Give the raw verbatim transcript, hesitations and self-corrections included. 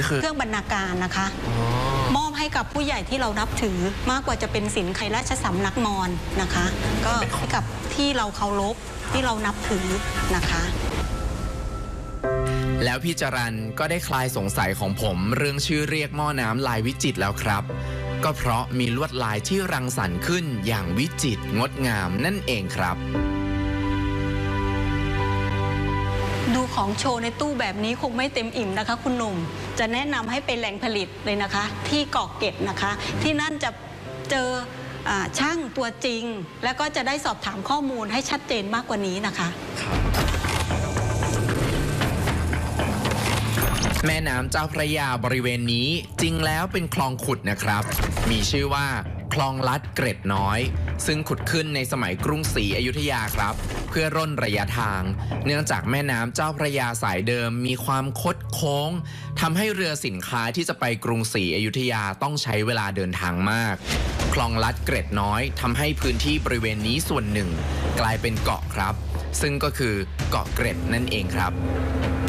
นี้คือเครื่องบรรณาการนะคะมอบให้กับผู้ใหญ่ที่เรานับถือมากกว่าจะเป็นศิลป์ไคราชสำนักมอญนะคะ ก็ให้กับที่เราเคารพที่เรานับถือนะคะแล้วพี่จรัญก็ได้คลายสงสัยของผมเรื่องชื่อเรียกหม้อน้ำลายวิจิตรแล้วครับก็เพราะมีลวดลายที่รังสรรค์ขึ้นอย่างวิจิตรงดงามนั่นเองครับดูของโชว์ในตู้แบบนี้คงไม่เต็มอิ่มนะคะคุณหนุ่มจะแนะนำให้เป็นแหล่งผลิตเลยนะคะที่เกาะเกร็ดนะคะที่นั่นจะเจอช่างตัวจริงแล้วก็จะได้สอบถามข้อมูลให้ชัดเจนมากกว่านี้นะคะแม่น้ำเจ้าพระยาบริเวณนี้จริงแล้วเป็นคลองขุดนะครับมีชื่อว่าคลองลัดเกร็ดน้อยซึ่งขุดขึ้นในสมัยกรุงศรีอยุธยาครับเพื่อร่นระยะทางเนื่องจากแม่น้ำเจ้าพระยาสายเดิมมีความคดโค้งทำให้เรือสินค้าที่จะไปกรุงศรีอยุธยาต้องใช้เวลาเดินทางมากคลองลัดเกร็ดน้อยทำให้พื้นที่บริเวณนี้ส่วนหนึ่งกลายเป็นเกาะครับซึ่งก็คือเกาะเกร็ดนั่นเองครับ